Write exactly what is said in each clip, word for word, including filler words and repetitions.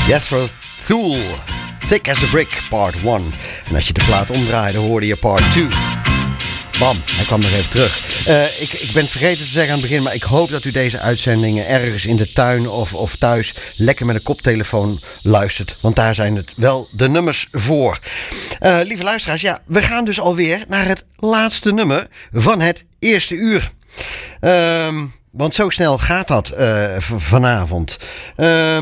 Jethro Tull, Thick as a Brick, part one. En als je de plaat omdraaide, hoorde je part two. Bam, hij kwam nog even terug. Uh, ik, ik ben het vergeten te zeggen aan het begin, maar ik hoop dat u deze uitzendingen ergens in de tuin of, of thuis lekker met een koptelefoon luistert. Want daar zijn het wel de nummers voor. Uh, lieve luisteraars, ja, we gaan dus alweer naar het laatste nummer van het eerste uur. Uh, want zo snel gaat dat uh, v- vanavond. Uh,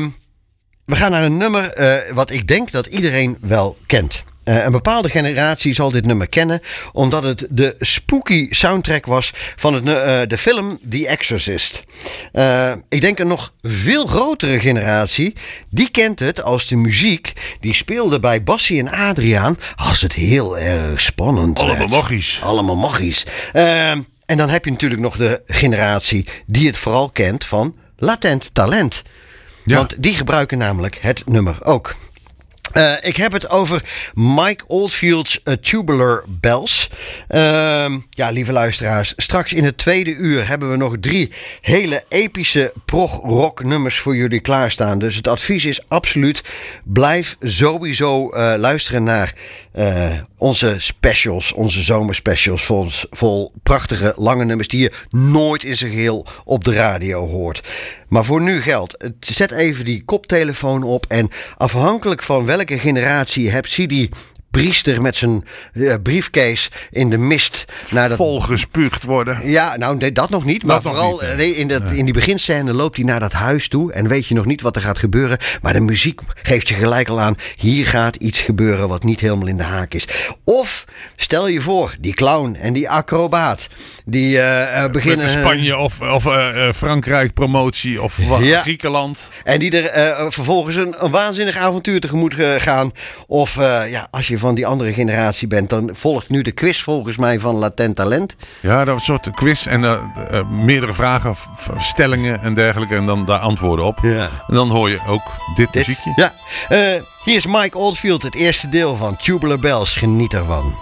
we gaan naar een nummer uh, wat ik denk dat iedereen wel kent. Uh, een bepaalde generatie zal dit nummer kennen, omdat het de spooky soundtrack was van het, uh, de film The Exorcist. Uh, ik denk een nog veel grotere generatie, die kent het als de muziek die speelde bij Bassie en Adriaan als het heel erg spannend werd. Allemaal magisch. Allemaal magisch. Uh, en dan heb je natuurlijk nog de generatie die het vooral kent van Latent Talent. Ja. Want die gebruiken namelijk het nummer ook. Uh, ik heb het over Mike Oldfield's uh, Tubular Bells. Uh, ja, lieve luisteraars, straks in het tweede uur hebben we nog drie hele epische prog-rock nummers voor jullie klaarstaan. Dus het advies is absoluut, blijf sowieso uh, luisteren naar uh, onze specials, onze zomerspecials vol, vol prachtige lange nummers die je nooit in zijn geheel op de radio hoort. Maar voor nu geldt, zet even die koptelefoon op en afhankelijk van welke generatie je hebt, zie die priester met zijn uh, briefcase in de mist. Naar dat... Volgespuugd worden. Ja, nou nee, dat nog niet. Maar dat vooral niet, nee, in, dat, in die beginscène loopt hij naar dat huis toe en weet je nog niet wat er gaat gebeuren. Maar de muziek geeft je gelijk al aan, hier gaat iets gebeuren wat niet helemaal in de haak is. Of stel je voor, die clown en die acrobaat die uh, beginnen... Met Spanje of, of uh, Frankrijk promotie of ja. Griekenland. En die er uh, vervolgens een, een waanzinnig avontuur tegemoet uh, gaan. Of uh, ja, als je van die andere generatie bent, dan volgt nu de quiz volgens mij van Latent Talent. Ja, dat was een soort quiz en uh, uh, meerdere vragen, stellingen en dergelijke en dan daar antwoorden op. Ja. En dan hoor je ook dit, dit muziekje. Ja, uh, hier is Mike Oldfield, het eerste deel van Tubular Bells. Geniet ervan.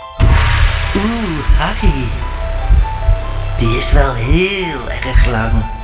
Oeh, Harry. Die is wel heel erg lang.